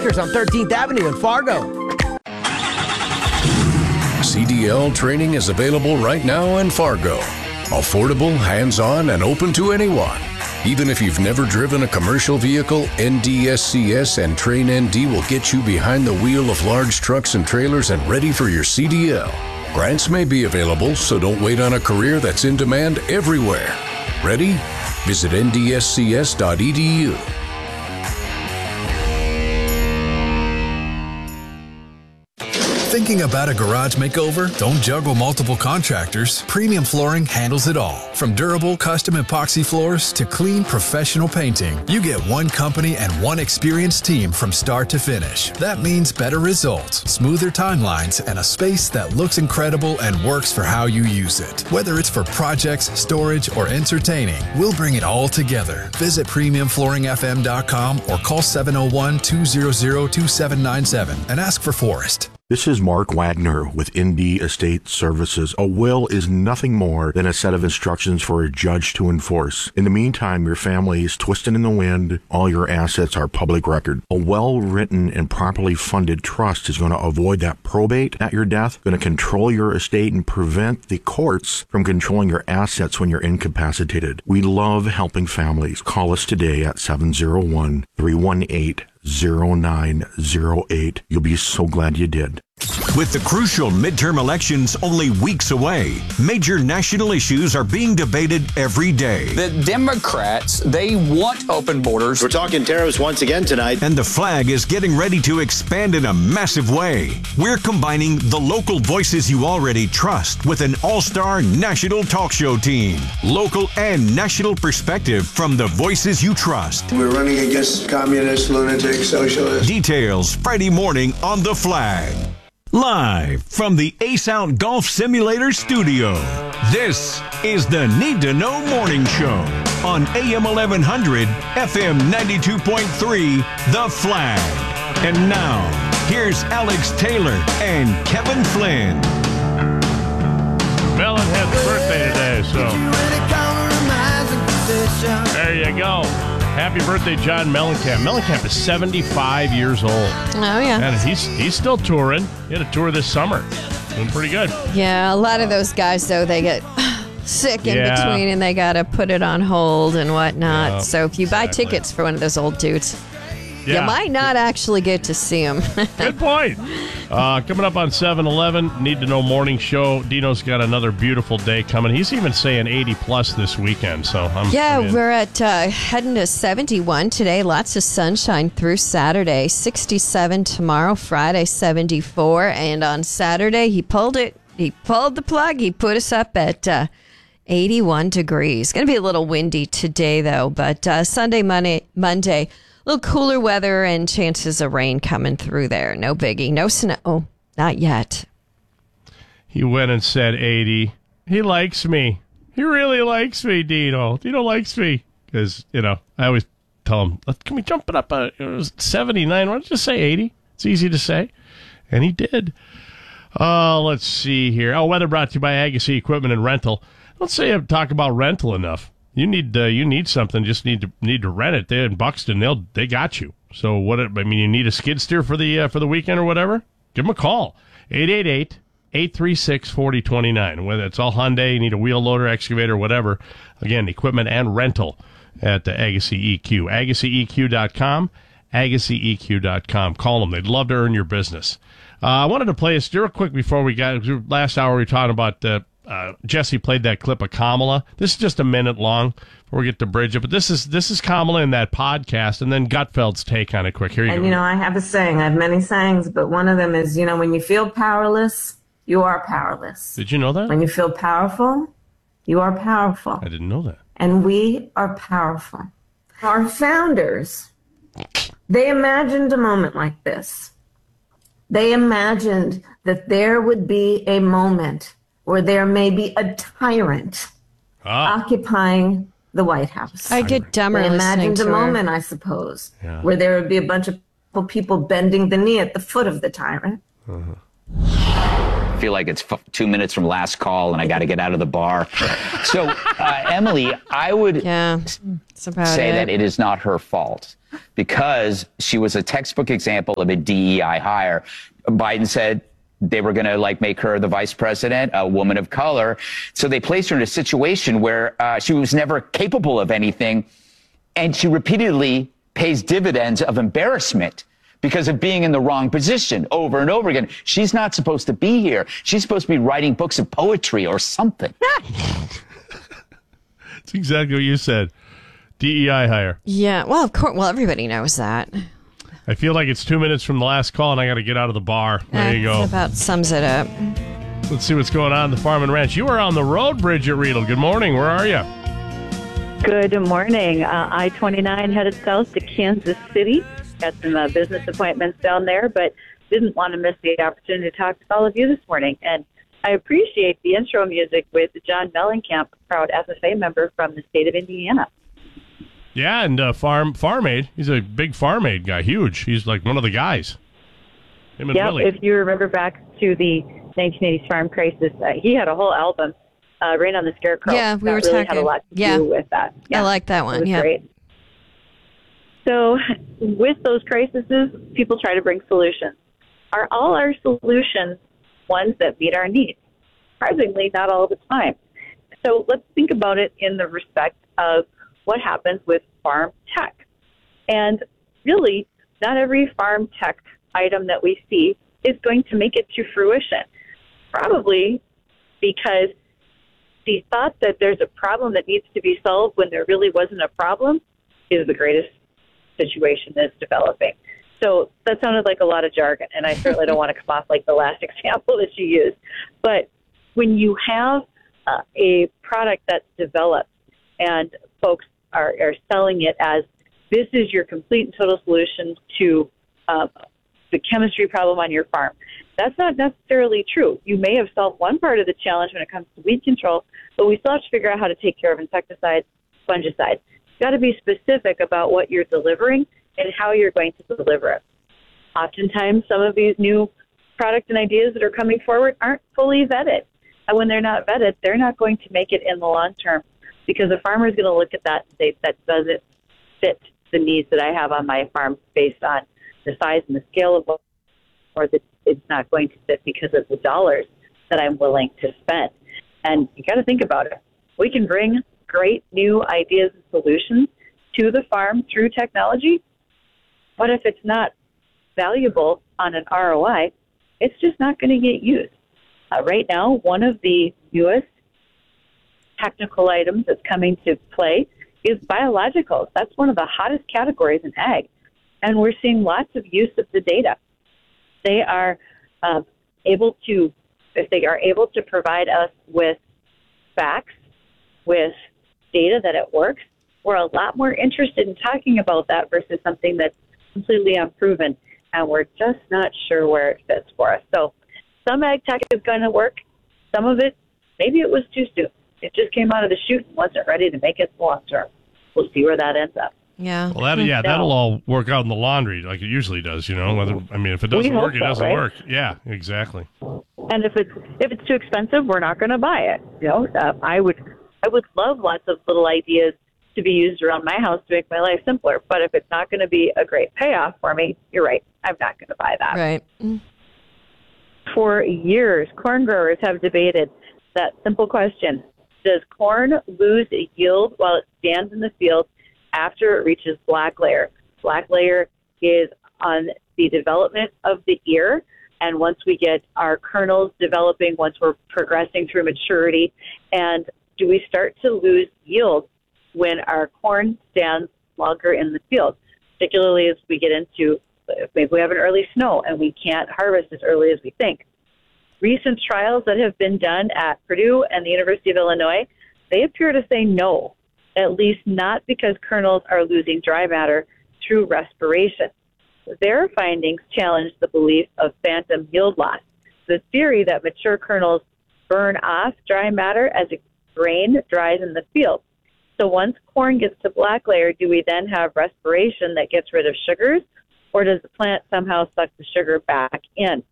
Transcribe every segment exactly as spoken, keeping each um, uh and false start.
Oscars on thirteenth Avenue in Fargo. C D L training is available right now in Fargo. Affordable, hands-on, and open to anyone. Even if you've never driven a commercial vehicle, N D S C S and Train N D will get you behind the wheel of large trucks and trailers and ready for your C D L. Grants may be available, so don't wait on a career that's in demand everywhere. Ready? Visit N D S C S dot E D U. Thinking about a garage makeover? Don't juggle multiple contractors. Premium Flooring handles it all. From durable custom epoxy floors to clean professional painting, you get one company and one experienced team from start to finish. That means better results, smoother timelines, and a space that looks incredible and works for how you use it. Whether it's for projects, storage, or entertaining, we'll bring it all together. Visit premium flooring f m dot com or call seven oh one, two hundred, two seven nine seven and ask for Forrest. This is Mark Wagner with Indy Estate Services. A will is nothing more than a set of instructions for a judge to enforce. In the meantime, your family is twisted in the wind. All your assets are public record. A well-written and properly funded trust is going to avoid that probate at your death, going to control your estate and prevent the courts from controlling your assets when you're incapacitated. We love helping families. Call us today at seven oh one, three one eight, zero nine zero eight. You'll be so glad you did. With the crucial midterm elections only weeks away, major national issues are being debated every day. The Democrats, they want open borders. We're talking tariffs once again tonight. And the flag is getting ready to expand in a massive way. We're combining the local voices you already trust with an all-star national talk show team. Local and national perspective from the voices you trust. We're running against communists, lunatics, socialists. Details Friday morning on The Flag. Live from the Ace Out Golf Simulator studio, this is the Need to Know Morning Show on A M eleven hundred, F M ninety-two point three, The Flag. And now, here's Alex Taylor and Kevin Flynn. Melon has a birthday today, so there you go. Happy birthday, John Mellencamp. Mellencamp is seventy-five years old. Oh, yeah. And he's he's still touring. He had a tour this summer. Doing pretty good. Yeah, a lot of those guys, though, they get sick in Yeah. between and they got to put it on hold and whatnot. Yeah, so if you buy exactly. tickets for one of those old dudes, Yeah. you might not actually get to see them. Good point. Uh, coming up on seven eleven, Need to Know Morning Show. Dino's got another beautiful day coming. He's even saying eighty plus this weekend. So I'm Yeah, I mean, we're at uh, heading to seventy-one today. Lots of sunshine through Saturday. sixty-seven tomorrow, Friday, seventy-four. And on Saturday, he pulled it. He pulled the plug. He put us up at uh, eighty-one degrees. Going to be a little windy today, though. But uh, Sunday, Monday, Monday, a little cooler weather and chances of rain coming through there. No biggie. No snow. Not yet. He went and said eighty. He likes me. He really likes me, Dino. Dino likes me. Because, you know, I always tell him, can we jump it up? Uh, it was seventy-nine. Why don't you just say eighty? It's easy to say. And he did. Uh, let's see here. Oh, weather brought to you by Agassi Equipment and Rental. Don't say I talk about rental enough. You need uh, you need something. Just need to need to rent it. They in Buxton, they'll they got you. So what? I mean, you need a skid steer for the uh, for the weekend or whatever. Give them a call. eight eight eight, eight three six, four oh two nine. Whether it's all Hyundai, you need a wheel loader, excavator, whatever. Again, equipment and rental at uh, Agassi E Q. Agassi E Q dot com. Agassi E Q dot com. Call them. They'd love to earn your business. Uh, I wanted to play us real quick before we got last hour. We were talking about. Uh, Uh, Jesse played that clip of Kamala. This is just a minute long before we get to Bridget, but this is this is Kamala in that podcast, and then Gutfeld's take on it quick. Here you and, go. you know, I have a saying. I have many sayings, but one of them is, you know, when you feel powerless, you are powerless. Did you know that? When you feel powerful, you are powerful. I didn't know that. And we are powerful. Our founders, they imagined a moment like this. They imagined that there would be a moment where there may be a tyrant ah. occupying the White House. I get dumber they listening imagined to a her. moment, I suppose, yeah. where there would be a bunch of people bending the knee at the foot of the tyrant. Uh-huh. feel like it's f- two minutes from last call and I got to get out of the bar. So, uh, Emily, I would yeah, say it. that it is not her fault because she was a textbook example of a D E I hire. Biden said they were going to like make her the vice president, a woman of color. So they placed her in a situation where uh, she was never capable of anything. And she repeatedly pays dividends of embarrassment because of being in the wrong position over and over again. She's not supposed to be here. She's supposed to be writing books of poetry or something. That's exactly what you said. D E I hire. Yeah, well, of course. Well, everybody knows that. I feel like it's two minutes from the last call, and I got to get out of the bar. There that you go. About sums it up. Let's see what's going on in the Farm and Ranch. You are on the road, Bridget Riedel. Good morning. Where are you? Good morning. Uh, I twenty-nine headed south to Kansas City. Got some uh, business appointments down there, but didn't want to miss the opportunity to talk with all of you this morning. And I appreciate the intro music with John Mellencamp, a proud F F A member from the state of Indiana. Yeah, and uh, farm farm aid. He's a big farm aid guy, huge. He's like one of the guys. Him and Yeah, Willie. if you remember back to the nineteen eighties farm crisis, uh, he had a whole album, uh, Rain on the Scarecrow. Yeah, we that were really talking. had a lot to yeah. do with that. Yeah, I like that one. it was Yeah. great. So with those crises, people try to bring solutions. Are all our solutions ones that meet our needs? Surprisingly, not all the time. So let's think about it in the respect of what happens with farm tech. And really, not every farm tech item that we see is going to make it to fruition. Probably because the thought that there's a problem that needs to be solved when there really wasn't a problem is the greatest situation that's developing. So that sounded like a lot of jargon, and I certainly don't want to come off like the last example that you used. But when you have uh, a product that's developed and folks are, are selling it as this is your complete and total solution to uh, the chemistry problem on your farm, that's not necessarily true. You may have solved one part of the challenge when it comes to weed control, but we still have to figure out how to take care of insecticides, fungicides. You've got to be specific about what you're delivering and how you're going to deliver it. Oftentimes, some of these new products and ideas that are coming forward aren't fully vetted. And when they're not vetted, they're not going to make it in the long term because the farmer is going to look at that and say, that doesn't fit the needs that I have on my farm based on the size and the scale of what, or that it's not going to fit because of the dollars that I'm willing to spend. And you got to think about it. We can bring great new ideas and solutions to the farm through technology, but if it's not valuable on an R O I, it's just not going to get used. Uh, right now, one of the newest technical items that's coming to play is biologicals. That's one of the hottest categories in ag, and we're seeing lots of use of the data. They are uh, able to, if they are able to provide us with facts, with data that it works, we're a lot more interested in talking about that versus something that's completely unproven, and we're just not sure where it fits for us. So some ag tech is going to work. Some of it, maybe it was too soon. It just came out of the chute and wasn't ready to make it long term. We'll see where that ends up. Yeah. Well, that, yeah, that'll all work out in the laundry like it usually does, you know. Whether I mean, if it doesn't We hope work, it so, doesn't right? work. Yeah, exactly. And if it's if it's too expensive, we're not going to buy it. You know, uh, I would I would love lots of little ideas to be used around my house to make my life simpler. But if it's not going to be a great payoff for me, you're right. I'm not going to buy that. Right. For years, corn growers have debated that simple question: does corn lose yield while it stands in the field after it reaches black layer? Black layer is on the development of the ear, and once we get our kernels developing, once we're progressing through maturity, and do we start to lose yield when our corn stands longer in the field, particularly as we get into, maybe we have an early snow and we can't harvest as early as we think. Recent trials that have been done at Purdue and the University of Illinois, they appear to say no, at least not because kernels are losing dry matter through respiration. Their findings challenge the belief of phantom yield loss, the theory that mature kernels burn off dry matter as a grain dries in the field. So once corn gets to black layer, do we then have respiration that gets rid of sugars, or does the plant somehow suck the sugar back in?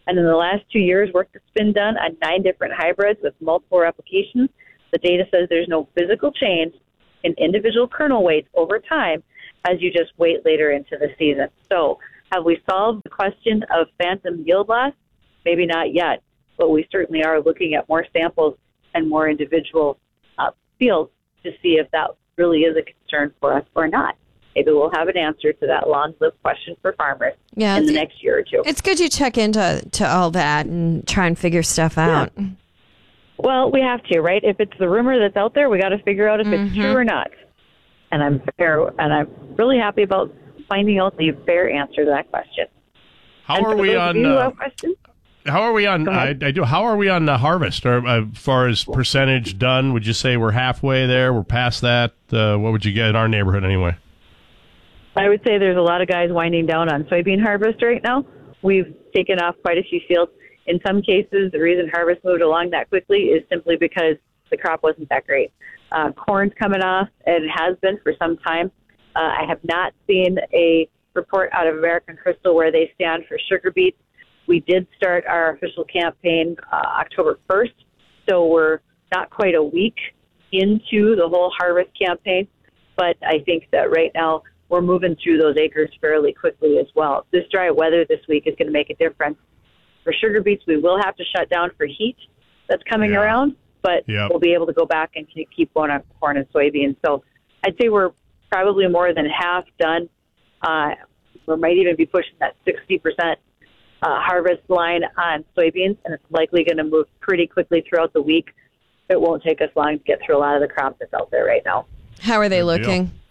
And in the last two years, work that's been done on nine different hybrids with multiple replications, the data says there's no physical change in individual kernel weights over time as you just wait later into the season. So have we solved the question of phantom yield loss? Maybe not yet, but we certainly are looking at more samples and more individual uh, fields to see if that really is a concern for us or not. Maybe we'll have an answer to that long-lived question for farmers yeah, in the next year or two. It's good you check into to all that and try and figure stuff out. Yeah. Well, we have to, right? If it's the rumor that's out there, we got to figure out if mm-hmm. it's true or not. And I'm fair, and I'm really happy about finding out the fair answer to that question. How and are we on? Uh, how are we on? I, I do. How are we on the harvest? Or uh, as far as percentage done, would you say we're halfway there? We're past that. Uh, what would you get in our neighborhood anyway? I would say there's a lot of guys winding down on soybean harvest right now. We've taken off quite a few fields. In some cases, the reason harvest moved along that quickly is simply because the crop wasn't that great. Uh, corn's coming off, and it has been for some time. Uh, I have not seen a report out of American Crystal where they stand for sugar beets. We did start our official campaign uh, October first, so we're not quite a week into the whole harvest campaign, but I think that right now we're moving through those acres fairly quickly as well. This dry weather this week is going to make a difference. For sugar beets, we will have to shut down for heat that's coming yeah. around, but yep. we'll be able to go back and keep going on corn and soybeans. So I'd say we're probably more than half done. Uh, we might even be pushing that sixty percent uh, harvest line on soybeans, and it's likely going to move pretty quickly throughout the week. It won't take us long to get through a lot of the crop that's out there right now. How are they Good looking? deal.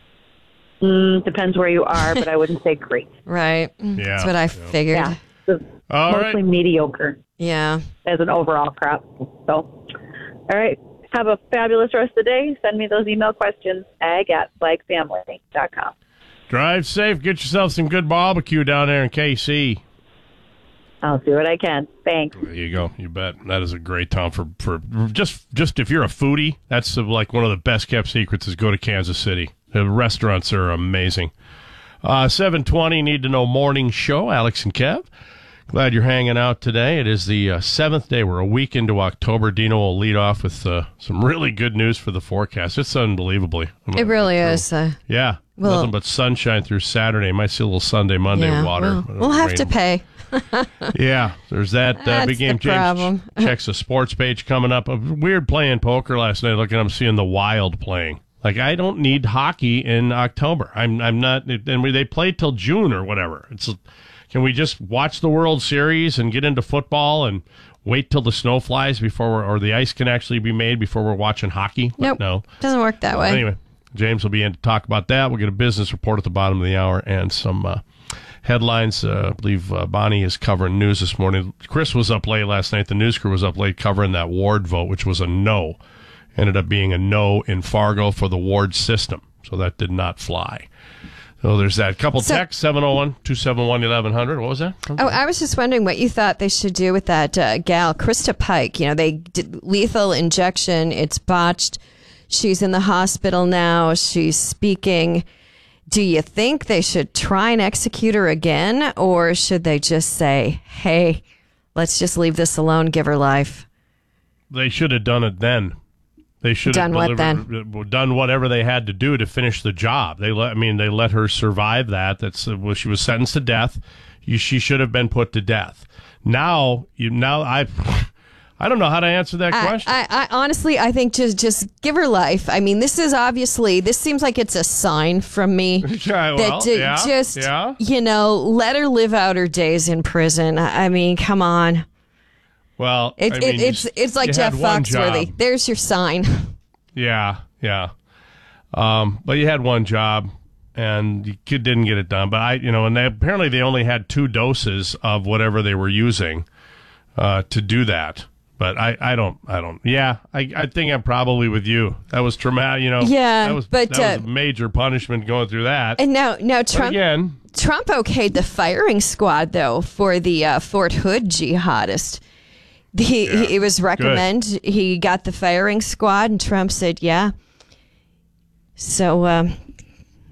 Mm, depends where you are, but I wouldn't say great. Right. Yeah. That's what I yeah. figured. Yeah. So All mostly right. mediocre. Yeah. As an overall crop. So, all right. Have a fabulous rest of the day. Send me those email questions, ag at flag family dot com. Drive safe. Get yourself some good barbecue down there in K C. I'll do what I can. Thanks. There you go. You bet. That is a great town for, for just just if you're a foodie, that's like one of the best kept secrets is go to Kansas City. The restaurants are amazing. Uh, seven twenty, Need to Know Morning Show. Alex and Kev. Glad you're hanging out today. It is the uh, seventh day. We're a week into October. Dino will lead off with uh, some really good news for the forecast. It's unbelievably. It really is. Uh, yeah. well, nothing but sunshine through Saturday. Might see a little Sunday, Monday yeah, water. We'll, we'll have rain. to pay. Yeah, there's that uh, That's big game. the problem. James checks the sports page coming up. A weird playing poker last night. Looking, I'm seeing the Wild playing. Like, I don't need hockey in October. I'm I'm not. And we, they play till June or whatever. It's can we just watch the World Series and get into football and wait till the snow flies before we're, or the ice can actually be made before we're watching hockey? But nope. No, doesn't work that well, way. Anyway, James will be in to talk about that. We'll get a business report at the bottom of the hour and some uh, headlines. Uh, I believe uh, Bonnie is covering news this morning. Chris was up late last night. The news crew was up late covering that Ward vote, which was a no. Ended up being a no in Fargo for the Ward system. So that did not fly. So there's that. Couple so, texts, seven oh one, two seven one, eleven hundred. What was that? Oh, I was just wondering what you thought they should do with that uh, gal, Krista Pike. You know, they did lethal injection. It's botched. She's in the hospital now. She's speaking. Do you think they should try and execute her again? Or should they just say, hey, let's just leave this alone, give her life? They should have done it then. They should done have what then? done whatever they had to do to finish the job. They let, I mean, they let her survive that. That's uh, well, she was sentenced to death. You, she should have been put to death. Now, you now I, I don't know how to answer that I, question. I, I honestly, I think just just give her life. I mean, this is obviously this seems like it's a sign from me yeah, well, that to yeah, just yeah. you know let her live out her days in prison. I mean, come on. Well, it, I it, mean, it's you, it's like you Jeff had one Foxworthy. job. There's your sign. Yeah, yeah. Um, but you had one job, and you kid didn't get it done. But I, you know, and they, apparently they only had two doses of whatever they were using uh, to do that. But I, I don't, I don't. Yeah, I, I think I'm probably with you. That was traumatic. You know. Yeah, that was, but that uh, was a major punishment going through that. And now, now Trump but again. Trump okayed the firing squad though for the uh, Fort Hood jihadist. He, yeah, he, it was recommended. Good. He got the firing squad, and Trump said, "Yeah." So, um,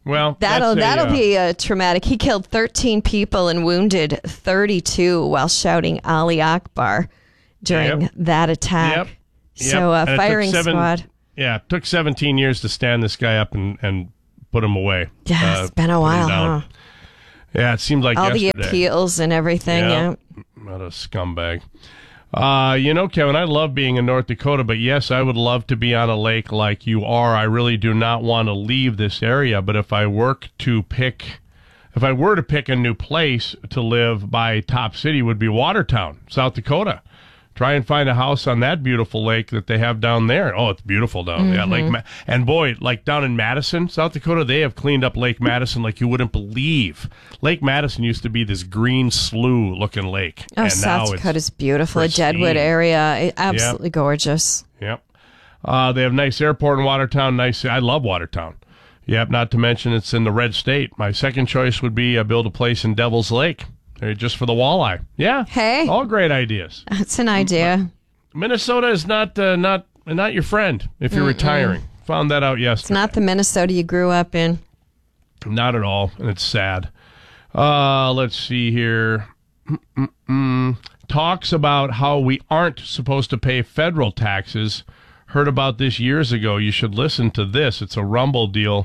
Well, that'll that's a, that'll uh, be uh, traumatic. He killed thirteen people and wounded thirty-two while shouting Ali Akbar during Yep. that attack. Yep. So, uh, And it took firing seven- squad. Yeah, it took seventeen years to stand this guy up and, and put him away. Yeah, Uh, it's been a put him while, down. huh? Yeah, it seems like All yesterday. the appeals and everything. Yeah. What a scumbag. Uh, you know, Kevin, I love being in North Dakota, but yes, I would love to be on a lake like you are. I really do not want to leave this area, but if I work to pick, if I were to pick a new place to live by top city, would be Watertown, South Dakota. Try and find a house on that beautiful lake that they have down there. Oh, it's beautiful down there. Mm-hmm. Lake Ma- and boy, like down in Madison, South Dakota, they have cleaned up Lake Madison like you wouldn't believe. Lake Madison used to be this green slough-looking lake. Oh, and now South it's Dakota's beautiful. The pristine. Jedwood area, it- absolutely gorgeous. Yep. Uh, they have nice airport in Watertown. Nice. I love Watertown. Yep. Not to mention it's in the red state. My second choice would be uh, build a place in Devil's Lake, uh, just for the walleye. Yeah. Hey. All great ideas. That's an idea. Minnesota is not uh, not not your friend if you're Mm-mm. retiring. Found that out It's yesterday. not the Minnesota you grew up in. Not at all, and it's sad. Uh, let's see here. Mm-mm-mm. Talks about how we aren't supposed to pay federal taxes. Heard about this years ago. You should listen to this. It's a Rumble deal.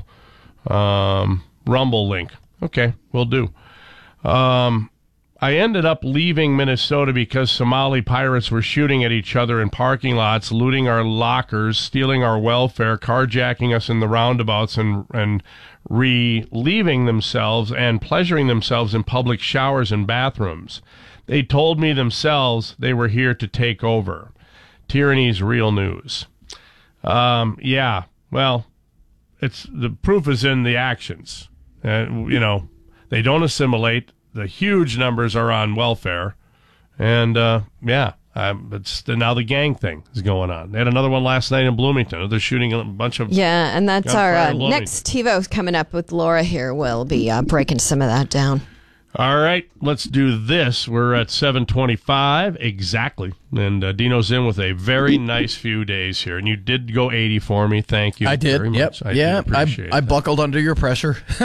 Um, Rumble link. Okay, we'll do. Um, I ended up leaving Minnesota because Somali pirates were shooting at each other in parking lots, looting our lockers, stealing our welfare, carjacking us in the roundabouts, and and relieving themselves and pleasuring themselves in public showers and bathrooms. They told me themselves they were here to take over. Tyranny's real news. Um, yeah, well, it's the proof is in the actions. Uh, you know, they don't assimilate. The huge numbers are on welfare, and uh, yeah, um, it's now the gang thing is going on. They had another one last night in Bloomington. They're shooting a bunch of Yeah, and that's our gunfire uh, in Bloomington. next TiVo coming up with Laura here. We'll be uh, breaking some of that down. All right, let's do this. We're at seven twenty-five exactly, and uh, Dino's in with a very nice few days here. And you did go eighty for me. Thank you. I did. Very Yep. much. I yeah. did appreciate I, I that. buckled under your pressure. I,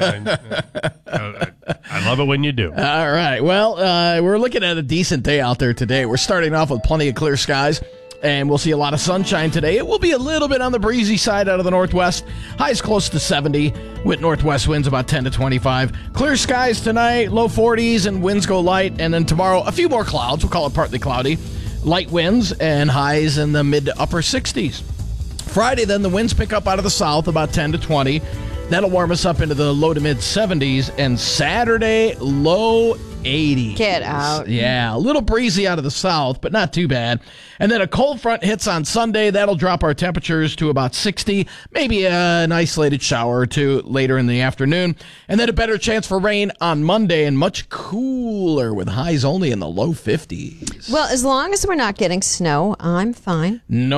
I, I, I love it when you do. All right. Well, uh, we're looking at a decent day out there today. We're starting off with plenty of clear skies, and we'll see a lot of sunshine today. It will be a little bit on the breezy side out of the northwest. Highs close to seventy, with northwest winds about ten to twenty-five. Clear skies tonight, low forties, and winds go light. And then tomorrow, a few more clouds. We'll call it partly cloudy. Light winds and highs in the mid to upper sixties. Friday, then, the winds pick up out of the south about ten to twenty. That'll warm us up into the low to mid seventies. And Saturday, low eighties. Get out. Yeah, a little breezy out of the south, but not too bad. And then a cold front hits on Sunday. That'll drop our temperatures to about sixty. Maybe an isolated shower or two later in the afternoon. And then a better chance for rain on Monday, and much cooler with highs only in the low fifties. Well, as long as we're not getting snow, I'm fine.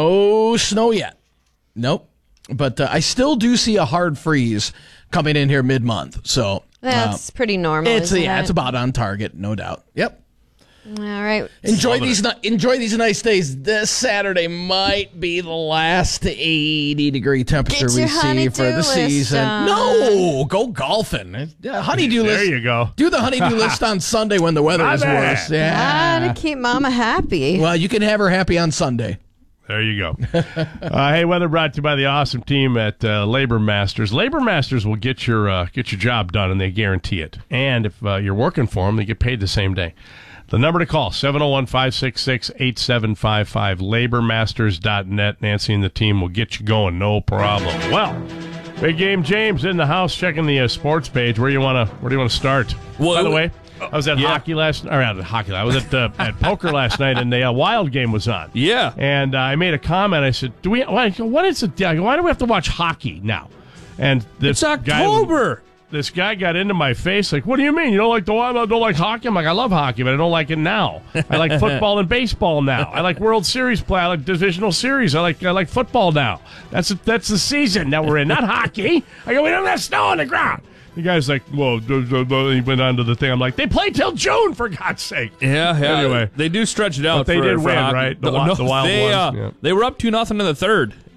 No snow yet. Nope. But uh, I still do see a hard freeze coming in here mid-month. So That's uh, pretty normal. It's isn't yeah, it? it's about on target, no doubt. Yep. All right. Enjoy these ni- enjoy these nice days. This Saturday might be the last eighty degree temperature Get we your see honey-do for the list season. on. No, go golfing. Yeah, honeydew There list. you go. Do the honeydew list on Sunday when the weather My is bad. worse. Yeah. Gotta keep Mama happy. Well, you can have her happy on Sunday. There you go. uh, hey, weather brought to you by the awesome team at uh, Labor Masters. Labor Masters will get your uh, get your job done, and they guarantee it. And if uh, you're working for them, they get paid the same day. The number to call, seven oh one, five six six, eight seven five five, labor masters dot net. Nancy and the team will get you going, no problem. Well, Big Game James in the house checking the uh, sports page. Where you wanna where do you want to start? Well, By the it- way, I was at yeah. hockey last or at hockey. I was at uh, at poker last night, and the uh, Wild game was on. Yeah. And uh, I made a comment. I said, "Do we? Why, what is it? Why do we have to watch hockey now?" And this It's October. Guy, this guy got into my face like, "What do you mean you don't like the Wild? Don't like hockey?" I'm like, "I love hockey, but I don't like it now. I like football and baseball now. I like World Series play. I like divisional series. I like I like football now. That's that's the season that we're in, not hockey." I go, "We don't have snow on the ground." The guy's like, "Whoa!" He went on to the thing. I'm like, "They play till June, for God's sake!" Yeah, yeah. Anyway, they do stretch it out. but they for, did for win, hockey. right? The, No, Wi- no, the Wild they, ones. uh, Yeah. they were up two nothing in the third,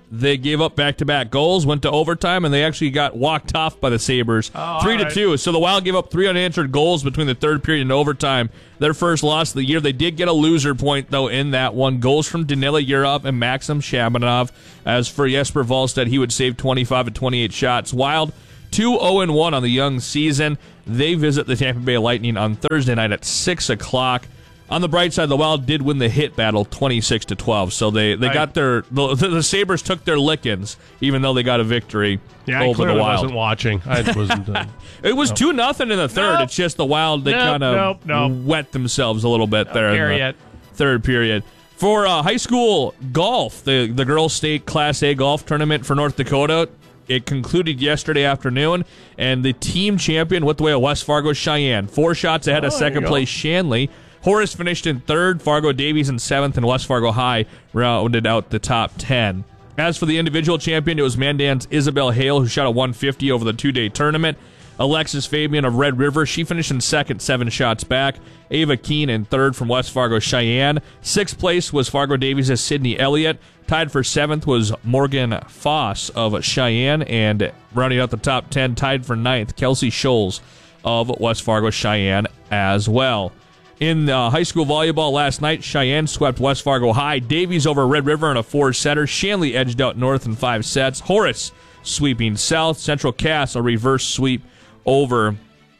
they gave up back-to-back goals, went to overtime, and they actually got walked off by the Sabres, oh, three to right. two. So the Wild gave up three unanswered goals between the third period and overtime. Their first loss of the year. They did get a loser point, though, in that one. Goals from Danila Yurov and Maxim Shabanov. As for Jesper Wallstedt, he would save twenty-five of twenty-eight shots. Wild, two oh and one on the young season. They visit the Tampa Bay Lightning on Thursday night at six o'clock. On the bright side, the Wild did win the hit battle twenty-six to twelve. So they, they I, got their the, the Sabres took their lickings, even though they got a victory yeah, over I the Wild. wasn't watching. I wasn't. Uh, it was no. two nothing in the third. Nope. It's just the Wild they nope, kind of nope, nope. wet themselves a little bit there in the yet. third period. For uh, high school golf, the the girls' state Class A golf tournament for North Dakota, it concluded yesterday afternoon, and the team champion went the way of West Fargo Cheyenne. Four shots ahead oh, of second place Shanley. Horace finished in third, Fargo Davies in seventh, and West Fargo High rounded out the top ten. As for the individual champion, it was Mandan's Isabel Hale, who shot a one fifty over the two-day tournament. Alexis Fabian of Red River, she finished in second, seven shots back. Ava Keene in third from West Fargo Cheyenne. Sixth place was Fargo Davies' Sydney Elliott. Tied for seventh was Morgan Foss of Cheyenne, and rounding out the top ten, tied for ninth, Kelsey Scholes of West Fargo Cheyenne as well. In uh, high school volleyball last night, Cheyenne swept West Fargo High. Davies over Red River in a four-setter. Shanley edged out North in five sets. Horace sweeping South. Central Cass a reverse sweep over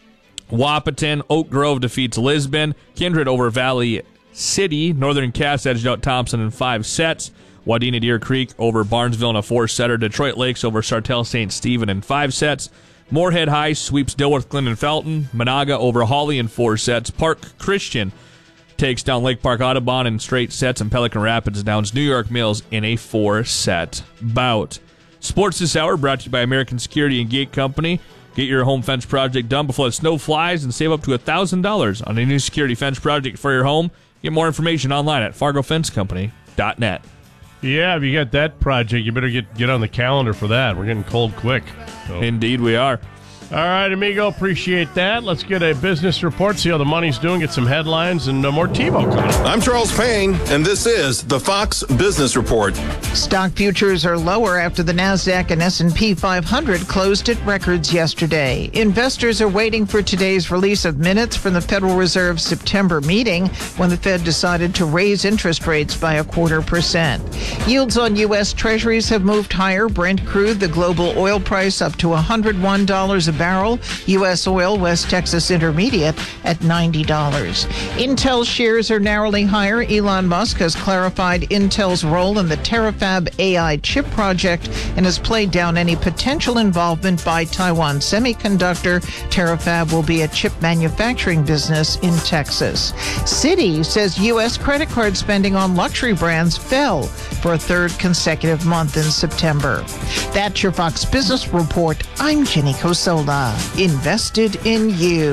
Wapaton. Oak Grove defeats Lisbon. Kindred over Valley City. Northern Cass edged out Thompson in five sets. Wadena Deer Creek over Barnesville in a four-setter. Detroit Lakes over Sartell Saint Stephen in five sets. Moorhead High sweeps Dilworth Clinton Felton. Monaga over Hawley in four sets. Park Christian takes down Lake Park Audubon in straight sets, and Pelican Rapids downs New York Mills in a four-set bout. Sports this hour brought to you by American Security and Gate Company. Get your home fence project done before the snow flies and save up to one thousand dollars on a new security fence project for your home. Get more information online at fargo fence company dot net. Yeah, if you got that project, you better get get on the calendar for that. We're getting cold quick. So. Indeed we are. All right, amigo, appreciate that. Let's get a business report, see how the money's doing, get some headlines, and uh, more TiVo coming up. I'm Charles Payne, and this is the Fox Business Report. Stock futures are lower after the NASDAQ and S and P five hundred closed at records yesterday. Investors are waiting for today's release of minutes from the Federal Reserve's September meeting, when the Fed decided to raise interest rates by a quarter percent. Yields on U S Treasuries have moved higher. Brent crude, the global oil price, up to one hundred one dollars a barrel. U S oil, West Texas Intermediate, at ninety dollars. Intel shares are narrowly higher. Elon Musk has clarified Intel's role in the Terafab A I chip project and has played down any potential involvement by Taiwan Semiconductor. Terafab will be a chip manufacturing business in Texas. Citi says U S credit card spending on luxury brands fell for a third consecutive month in September. That's your Fox Business Report. I'm Jenny Cosola. Invested in you.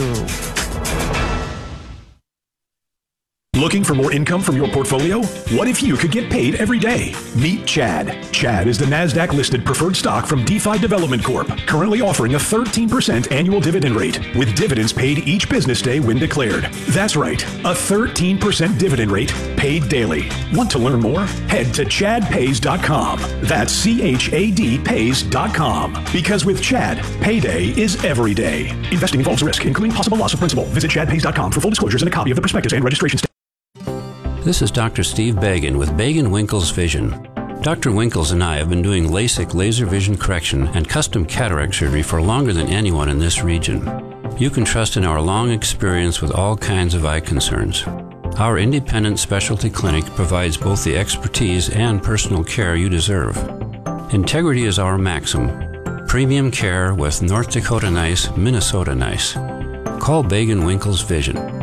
Looking for more income from your portfolio? What if you could get paid every day? Meet Chad. Chad is the NASDAQ-listed preferred stock from DeFi Development Corp, currently offering a thirteen percent annual dividend rate, with dividends paid each business day when declared. That's right, a thirteen percent dividend rate paid daily. Want to learn more? Head to chad pays dot com. That's C H A D pays dot com. Because with Chad, payday is every day. Investing involves risk, including possible loss of principal. Visit chad pays dot com for full disclosures and a copy of the prospectus and registration statement. This is Doctor Steve Bagan with Bagan Winkles Vision. Doctor Winkles and I have been doing LASIK laser vision correction and custom cataract surgery for longer than anyone in this region. You can trust in our long experience with all kinds of eye concerns. Our independent specialty clinic provides both the expertise and personal care you deserve. Integrity is our maxim. Premium care with North Dakota Nice, Minnesota Nice. Call Bagan Winkles Vision.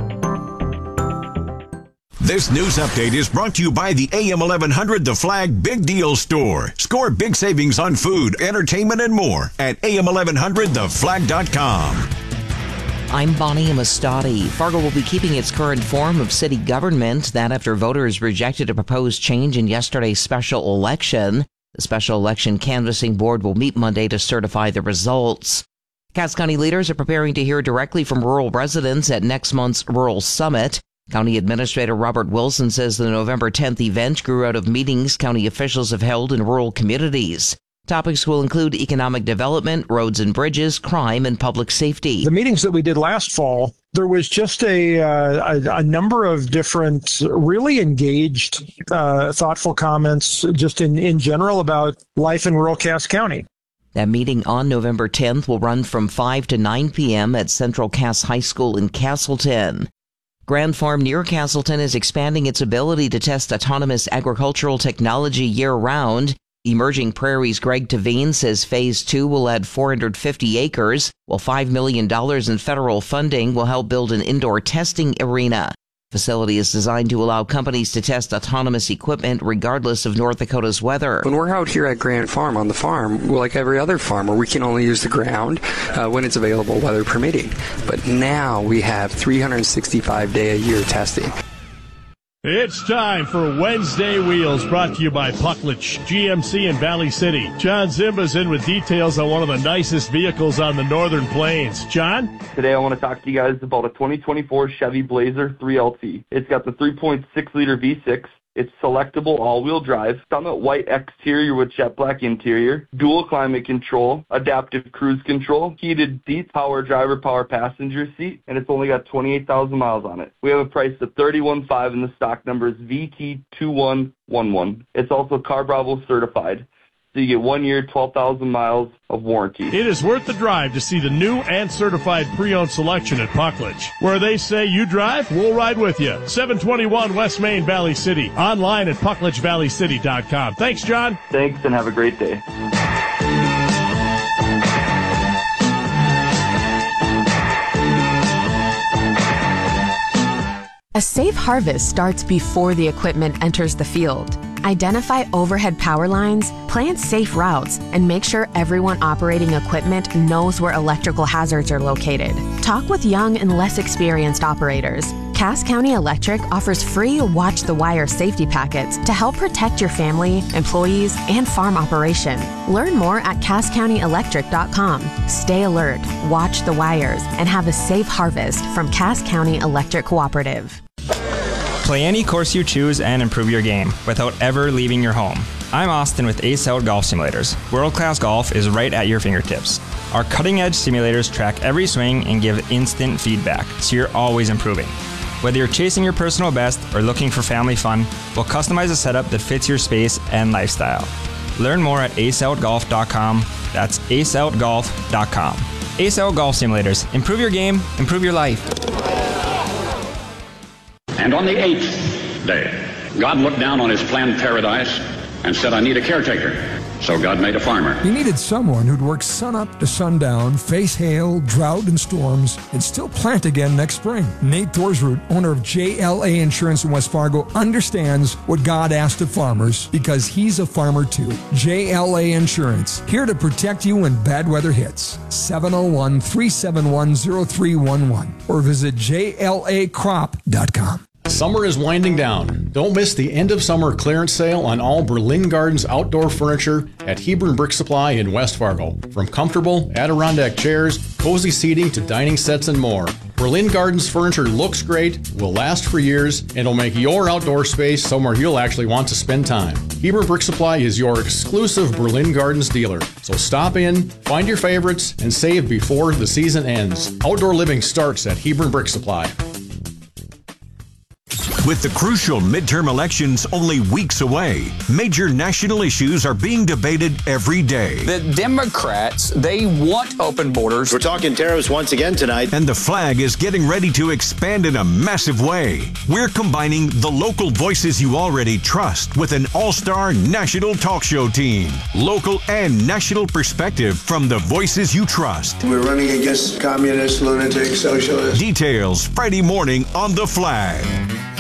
This news update is brought to you by the A M eleven hundred The Flag Big Deal Store. Score big savings on food, entertainment, and more at A M eleven hundred the flag dot com. I'm Bonnie Amistadi. Fargo will be keeping its current form of city government. That after voters rejected a proposed change in yesterday's special election. The Special Election Canvassing Board will meet Monday to certify the results. Cass County leaders are preparing to hear directly from rural residents at next month's Rural Summit. County Administrator Robert Wilson says the November tenth event grew out of meetings county officials have held in rural communities. Topics will include economic development, roads and bridges, crime, and public safety. The meetings that we did last fall, there was just a, uh, a, a number of different really engaged, uh, thoughtful comments just in, in general about life in rural Cass County. That meeting on November tenth will run from five to nine p.m. at Central Cass High School in Castleton. Grand Farm near Castleton is expanding its ability to test autonomous agricultural technology year-round. Emerging Prairie's Greg Tavine says Phase two will add four hundred fifty acres, while five million dollars in federal funding will help build an indoor testing arena. The facility is designed to allow companies to test autonomous equipment regardless of North Dakota's weather. When we're out here at Grand Farm on the farm, we're like every other farmer, we can only use the ground uh, when it's available, weather permitting. But now we have three hundred sixty-five day a year testing. It's time for Wednesday Wheels, brought to you by Pucklich, G M C in Valley City. John Zimba's in with details on one of the nicest vehicles on the Northern Plains. John? Today I want to talk to you guys about a twenty twenty-four Chevy Blazer three L T. It's got the three point six liter V six. It's selectable all-wheel drive, summit white exterior with jet black interior, dual climate control, adaptive cruise control, heated seats, power driver, power passenger seat, and it's only got twenty-eight thousand miles on it. We have a price of thirty-one five and the stock number is V T two one one one. It's also Car Bravo certified. So you get one year, twelve thousand miles of warranty. It is worth the drive to see the new and certified pre-owned selection at Pucklich. Where they say you drive, we'll ride with you. seven twenty-one West Main, Valley City. Online at pucklich valley city dot com. Thanks, John. Thanks, and have a great day. A safe harvest starts before the equipment enters the field. Identify overhead power lines, plan safe routes, and make sure everyone operating equipment knows where electrical hazards are located. Talk with young and less experienced operators. Cass County Electric offers free Watch the Wire safety packets to help protect your family, employees, and farm operation. Learn more at cass county electric dot com. Stay alert, watch the wires, and have a safe harvest from Cass County Electric Cooperative. Play any course you choose and improve your game without ever leaving your home. I'm Austin with Ace Out Golf Simulators. World-class golf is right at your fingertips. Our cutting-edge simulators track every swing and give instant feedback, so you're always improving. Whether you're chasing your personal best or looking for family fun, we'll customize a setup that fits your space and lifestyle. Learn more at ace out golf dot com. That's ace out golf dot com. Ace Out Golf Simulators. Improve your game, improve your life. And on the eighth day, God looked down on his planned paradise and said, I need a caretaker. So God made a farmer. He needed someone who'd work sunup to sundown, face hail, drought, and storms, and still plant again next spring. Nate Thorsroot, owner of J L A Insurance in West Fargo, understands what God asked of farmers because he's a farmer too. J L A Insurance, here to protect you when bad weather hits. seven oh one, three seven one, oh three one one or visit j l a crop dot com. Summer is winding down. Don't miss the end of summer clearance sale on all Berlin Gardens outdoor furniture at Hebron Brick Supply in West Fargo. From comfortable Adirondack chairs, cozy seating to dining sets and more. Berlin Gardens furniture looks great, will last for years, and will make your outdoor space somewhere you'll actually want to spend time. Hebron Brick Supply is your exclusive Berlin Gardens dealer. So stop in, find your favorites, and save before the season ends. Outdoor living starts at Hebron Brick Supply. With the crucial midterm elections only weeks away, major national issues are being debated every day. The Democrats, they want open borders. We're talking tariffs once again tonight. And the flag is getting ready to expand in a massive way. We're combining the local voices you already trust with an all-star national talk show team. Local and national perspective from the voices you trust. We're running against communists, lunatics, socialists. Details Friday morning on The Flag.